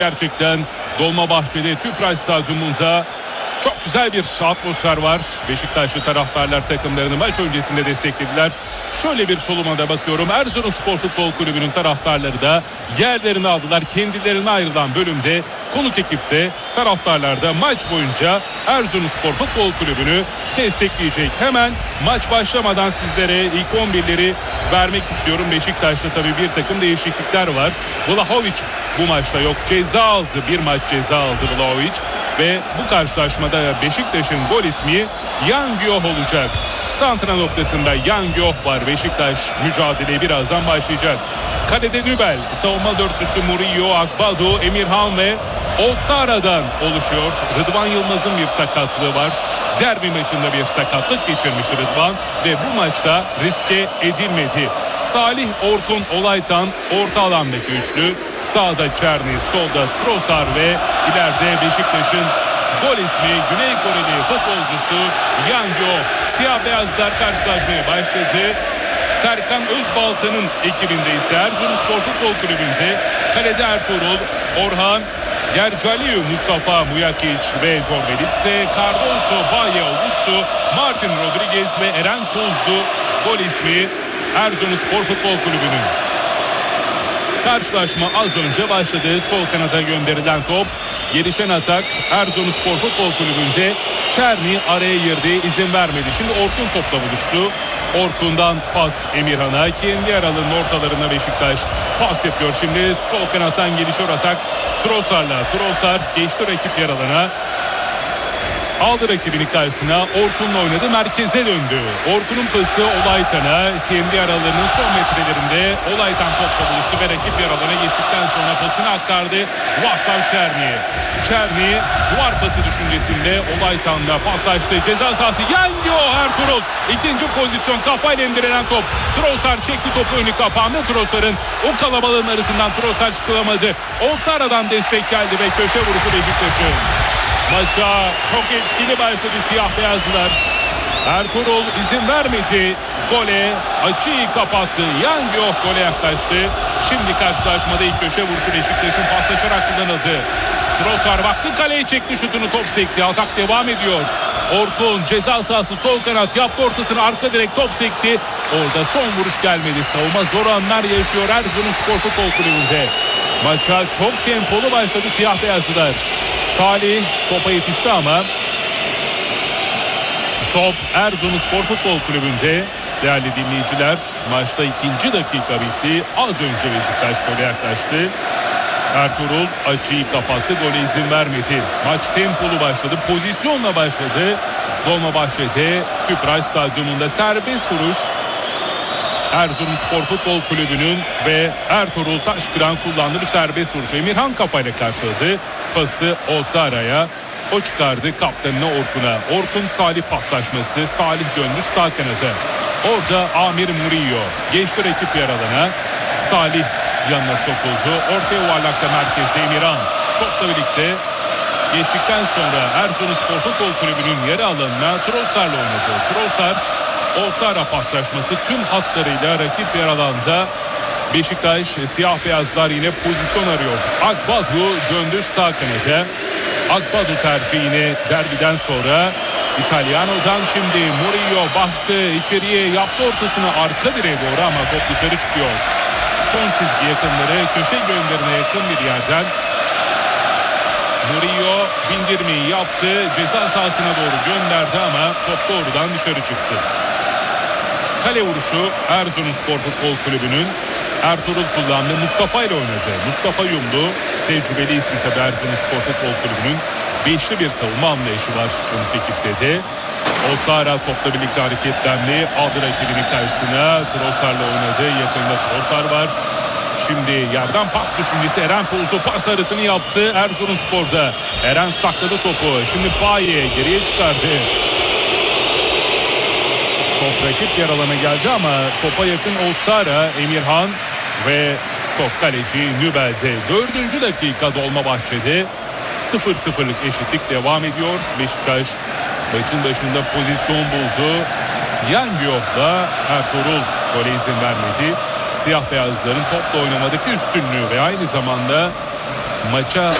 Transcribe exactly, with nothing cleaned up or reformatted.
Gerçekten Dolmabahçe'de Tüpraş Stadyumunda çok güzel bir atmosfer var. Beşiktaşlı taraftarlar takımlarını maç öncesinde desteklediler. Şöyle bir solumada bakıyorum. Erzurumspor Futbol Kulübü'nün taraftarları da yerlerini aldılar. Kendilerine ayrılan bölümde konuk ekipte taraftarlar da maç boyunca Erzurumspor Futbol Kulübü'nü destekleyecek. Hemen maç başlamadan sizlere ilk on birleri vermek istiyorum. Beşiktaş'ta tabii bir takım değişiklikler var. Vlahovic bu maçta yok. Ceza aldı. Bir maç ceza aldı Vlahovic. Ve bu karşılaşmada Beşiktaş'ın gol ismi Yangioh olacak. Santra noktasında Yangioh var. Beşiktaş mücadeleye birazdan başlayacak. Kalede Nübel, savunma dörtlüsü Murillo, Akbadu, Emirhan ve Ottara'dan oluşuyor. Rıdvan Yılmaz'ın bir sakatlığı var. Derbi maçında bir sakatlık geçirmiş Rıdvan ve bu maçta riske edilmedi. Salih, Orkun, Olaytan orta alandaki üçlü. Sağda Çerni, solda Trossard ve ileride Beşiktaş'ın gol ismi Güney Koreli futbolcusu Yangioh. Siyah beyazlar karşılaşmaya başladı. Serkan Özbalta'nın ekibinde ise Erzurumspor Futbol Kulübü'nde kalede Ertuğrul, Orhan, Gercaliu, Mustafa Muyakic ve John Belitse, Cardoso, Baye Ogusu, Martin Rodriguez ve Eren Tuzlu gol ismi Erzurumspor Futbol Kulübü'nün. Karşılaşma az önce başladı. Sol kanata gönderilen top. Gelişen atak Erzurumspor Futbol Kulübü'nde Çerni araya girdi, izin vermedi. Şimdi Orkun topla buluştu. Orkun'dan pas Emirhan'a, kendi aralığının ortalarına Beşiktaş pas yapıyor. Şimdi sol kanattan gelişiyor atak Trossard'la. Trossard geçti rakip yer alana. Aldı rakibini karşısına. Orkun'la oynadı. Merkeze döndü. Orkun'un pası Olaytan'a. Kendi aralarının son metrelerinde Olaytan topla buluştu ve rakip yer alana geçtikten sonra pasını aktardı Vaslav Çerni'ye. Çerni duvar pası düşüncesinde Olaytan'la paslaştı. Ceza sahası Yangioh, Ertuğrul. İkinci pozisyon, kafayla indirilen top. Trossard çekti topu, önü kapandı. Trossard'ın o kalabalığın arasından Trossard çıkılamadı. Ottara'dan destek geldi ve köşe vuruşu Beşiktaş'ın. Maça çok etkili başladı siyah beyazlar. Ertuğrul izin vermedi. Gole açıyı kapattı. Yangioh gole yaklaştı. Şimdi karşılaşmada ilk köşe vuruşu Beşiktaş'ın paslaşarak kullanıldı. Trossard baktı, kaleye çekti şutunu, top sekti. Atak devam ediyor. Orkun ceza sahası sol kanat yaptı ortasını, arka direkt top sekti. Orada son vuruş gelmedi. Savunma zor anlar yaşıyor Erzurumspor Futbol Kulübü'nde. Maça çok tempolu başladı siyah beyazlar. Salih topa yetişti ama top Erzurumspor Futbol Kulübü'nde. Değerli dinleyiciler, maçta ikinci dakika bitti. Az önce Beşiktaş gole yaklaştı. Ertuğrul açıyı kapattı, gole izin vermedi. Maç tempolu başladı, pozisyonla başladı. Dolmabahçe'de Tüpraş Stadyumunda serbest vuruş Erzurumspor Futbol Kulübü'nün ve Ertuğrul Taşkıran kullandığı bir serbest vuruşu. Emirhan kafayla karşıladı. Pası Ottara'ya. O çıkardı kaptanına, Orkun'a. Orkun Salih paslaşması. Salih döndü sağ kanata. Orada Amir Murillo geçti rakip yer alana. Salih yanına sokuldu. Orta yuvarlakta merkezde Emirhan. Topla birlikte geçtikten sonra Erzurumspor Futbol Kulübü'nün yarı alanına Trossard'la oynadı. Trossard Ottara paslaşması tüm hatlarıyla rakip yer alanda. Beşiktaş siyah beyazlar yine pozisyon arıyor. Akbadu döndü sağ kanata. Akbadu tercihi yine derbiden sonra İtalyano'dan. Şimdi Murillo bastı içeriye, yaptı ortasını arka direğe doğru ama top dışarı çıkıyor. Son çizgi yakınları, köşe gönderine yakın bir yerden Murillo bindirmeyi yaptı. Ceza sahasına doğru gönderdi ama top doğrudan dışarı çıktı. Kale vuruşu Erzurumspor Futbol Kulübü'nün. Ertuğrul kullandı. Mustafa ile oynadı. Mustafa Yumlu. Tecrübeli ismi tabi Erzurumspor Futbol Kulübü'nün. Beşli bir savunma anlayışı var konuk ekipte de. Ottara topla birlikte hareketlendi. Aldı rakibini karşısına. Trossard'la oynadı. Yakında Trossard var. Şimdi yerden pas düşüncesi, Eren Tuzlu pas arasını yaptı Erzurumspor'da. Eren sakladı topu. Şimdi Baye geriye çıkardı. Top rakip yer alana geldi ama topa yakın Ottara, Emirhan ve top kaleci Nübel'de. Dördüncü dakika Dolmabahçe'de sıfır sıfırlık eşitlik devam ediyor. Beşiktaş maçın başında pozisyon buldu. Yangioh'la Ertuğrul gole izin vermedi. Siyah beyazların topla oynamadaki üstünlüğü ve aynı zamanda maça